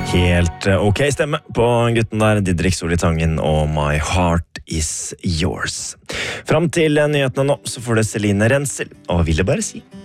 Helt ok stemme på gutten der, Didrik Solitangen og My Heart Is Yours. Fram til nyhetene nå, så får det Celine Rensel, og vil det bare si.